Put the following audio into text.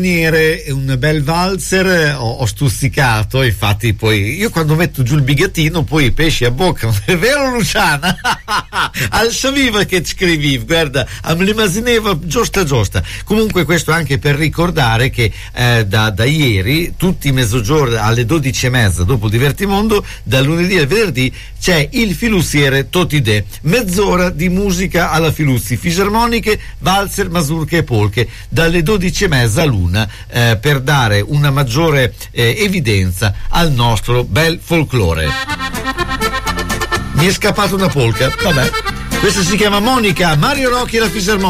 Un bel valzer, ho stuzzicato, infatti poi io quando metto giù il bigattino poi i pesci a bocca, non è vero Luciana? Al saviva che scrivi, guarda, mi immaginava giusta. Comunque questo anche per ricordare che da ieri, tutti i mezzogiorni alle 12:30 dopo il Divertimondo, dal lunedì al venerdì c'è il Filuziere Totidè, mezz'ora di musica alla Filuzzi, fisarmoniche, valzer, mazurche e polche, dalle 12:30 all'1. Per dare una maggiore evidenza al nostro bel folklore. Mi è scappata una polca, vabbè. Questa si chiama Monica, Mario Rocchi e la fisarmonica.